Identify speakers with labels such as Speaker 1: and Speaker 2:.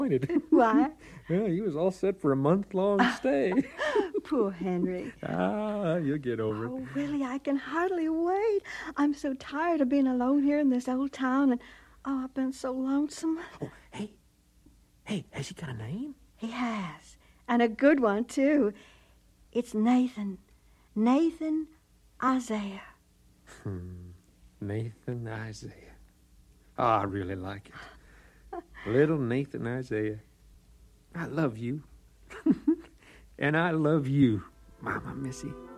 Speaker 1: Why?
Speaker 2: Well, he was all set for a month-long stay.
Speaker 1: Poor Henry.
Speaker 2: You'll get over it.
Speaker 1: Oh, Willie, I can hardly wait. I'm so tired of being alone here in this old town, and I've been so lonesome.
Speaker 2: Oh, hey, has he got a name?
Speaker 1: He has, and a good one, too. It's Nathan Isaiah.
Speaker 2: Nathan Isaiah. Oh, I really like it. Little Nathan Isaiah. I love you. And I love you, Mama Missy.